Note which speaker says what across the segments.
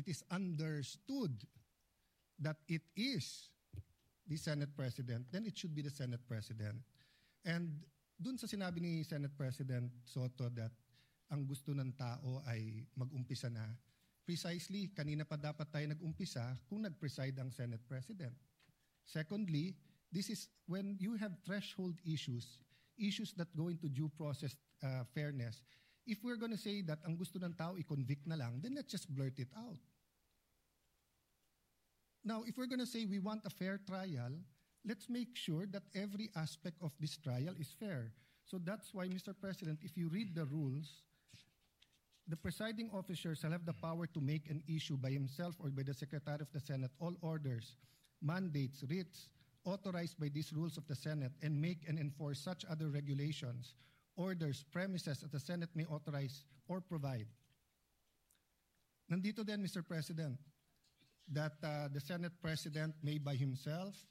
Speaker 1: it is understood that it is the Senate President, then it should be the Senate President. And dun sa sinabi ni Senate President Soto that ang gusto ng tao ay mag-umpisa na, precisely, kanina pa dapat tayo nag-umpisa kung nag-preside ang Senate President. Secondly, this is when you have threshold issues that go into due process fairness. If we're going to say that ang gusto ng tao i-convict na lang, then let's just blurt it out. Now, if we're going to say we want a fair trial, let's make sure that every aspect of this trial is fair. So that's why, Mr. President, if you read the rules, the presiding officer shall have the power to make an issue by himself or by the Secretary of the Senate all orders, mandates, writs, authorized by these rules of the Senate, and make and enforce such other regulations, orders, premises that the Senate may authorize or provide. Nandito din, Mr. President, that the Senate President may by himself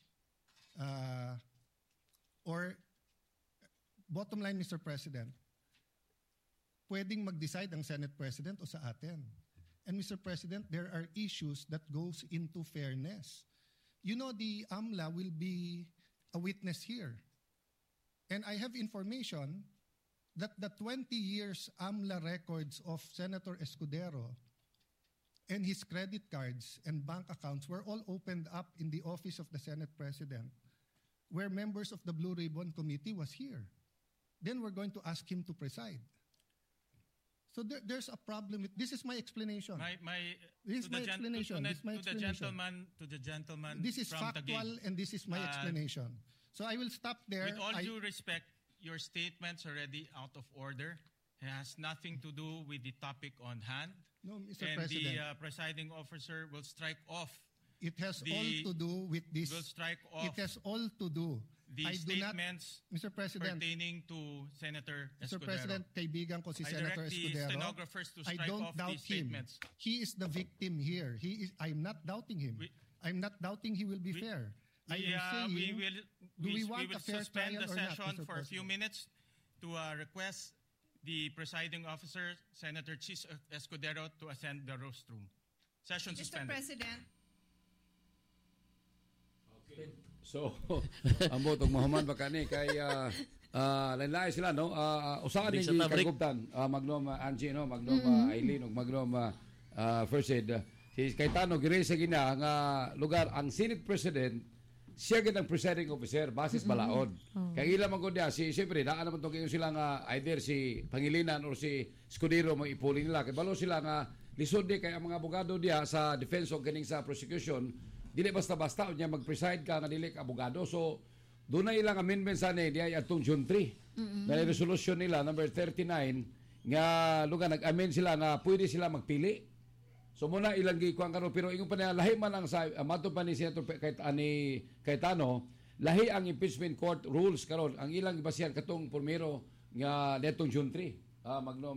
Speaker 1: or bottom line, Mr. President, pwedeng mag-decide ang Senate President o sa atin. And Mr. President, there are issues that goes into fairness. You know, the AMLA will be a witness here. And I have information that the 20 years AMLA records of Senator Escudero and his credit cards and bank accounts were all opened up in the office of the Senate President, where members of the Blue Ribbon Committee was here. Then we're going to ask him to preside. So there's a problem with this. Is my explanation. This is my explanation.
Speaker 2: To the gentleman.
Speaker 1: This is
Speaker 2: from
Speaker 1: factual, and this is my explanation. So I will stop there.
Speaker 2: With all due respect, your statement's already out of order. It has nothing to do with the topic on hand.
Speaker 1: No, Mr.
Speaker 2: And
Speaker 1: President.
Speaker 2: the presiding officer will strike off.
Speaker 1: It has all to do with this.
Speaker 2: Will strike off.
Speaker 1: It has all to do.
Speaker 2: The statements
Speaker 1: Mr. President,
Speaker 2: pertaining to Senator Escudero.
Speaker 1: Mr. President, kaibigan ko si Senator Escudero.
Speaker 2: I direct the stenographers to strike off these statements.
Speaker 1: He is the victim here. I'm not doubting him. I'm not doubting he will be fair. I am saying, we want a fair
Speaker 2: suspend
Speaker 1: trial
Speaker 2: the
Speaker 1: or not,
Speaker 2: session
Speaker 1: Mr.
Speaker 2: for a few minutes to request the presiding officer, Senator Chis Escudero, to ascend the rostrum. Session suspended.
Speaker 3: Mr. President.
Speaker 4: So, ang botong Muhammad Bakani kay lain-lain sila no. Usahan ni kagubtan Magnom Angie no, Magnom Aileen ug Magnom First Aid. Si Cayetano gire sa gina nga lugar ang Senate President siya gid ang presiding officer basis balaod. Kay ila man gud si siyempre daan naman tong sila nga either si Pangilinan or si Escudero mo ipuli nila kay balo sila nga lisod di kay ang mga abogado diha sa defense o ganing sa prosecution dili basta-basta niya mag-preside ka nga dili ka abogado. So doon na ilang amendments ani diay atong June 3. Na resolution nila number 39 nga lugar nag-amend sila nga pwede sila magpili. So muna ilang gikuan karon pero ingon pa na lahi man ang sa mato pa ni Senator Cayetano, lahi ang impeachment court rules karon ang ilang ibasihan katong primero nga detong June 3. Magnom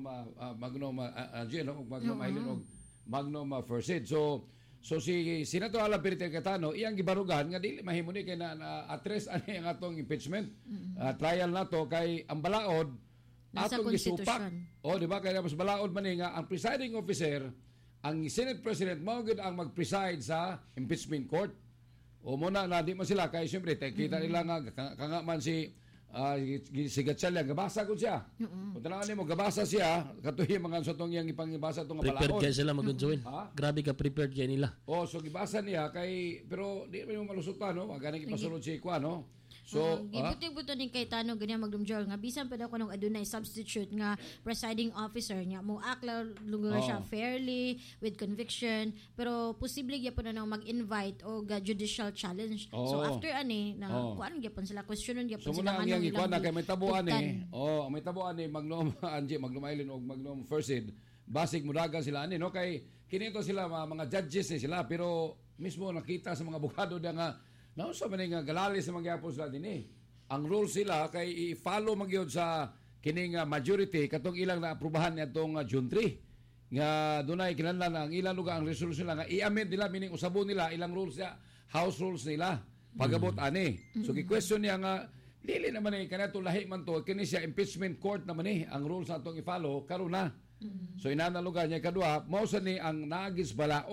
Speaker 4: Angelo ug Magnom Aileen ug Magnom First Aid. So si Senator Alan Perite Cayetano iyang gibarugan nga dili mahimo ni kay na address ani ang atong impeachment trial nato kay ang balaod atong gisupak. O di ba kay mas balaod man ni nga ang presiding officer ang Senate President mao gid ang mag-preside sa impeachment court. O muna na di man sila kay syempre kita nila nga kanga man si Gatchalian gabasa gud siya. Kung tanawon nimo gabasa siya katuhi mga sotong yang ipangibasa tong balaod.
Speaker 5: Prepared kay sila mag-join. Grabe ka prepared kay nila.
Speaker 4: So gibasa niya kay pero di man malusot pa no, magani ipasulod si Kwa no. So,
Speaker 6: gibuting-buto ni Cayetano ganyan magdumjol nga bisan pa daw kuno adunay substitute nga presiding officer niya mo akla lugar siya fairly with conviction pero posible gyapon na mag-invite o judicial challenge. So after ani na kuan gyapon sila questionon gyapon sila
Speaker 4: kanang ilang na kay may tabuan may tabuan ni Magnom Angie, Magnom Aileen og Magnom First Aid. Basig mudagan sila ani no kay kinito sila mga judges ni sila pero mismo nakita sa mga abogado dia nga nausa man nga galali sa mga gyapon sila dinhi. Ang rules sila kay i-follow magyud sa kining majority katong ilang naaprubahan niadtong June 3 nga dunay kinahanglan ang ilang lugar ang resolution nila nga i-amend nila meaning usabon nila ilang rules ya house rules nila pagabot ani. So gi-question niya nga dili naman ni kanato lahi man to kini siya impeachment court naman ni ang rules natong i-follow karon na. So inana lugar niya kadua mao sa ni ang nagis balaod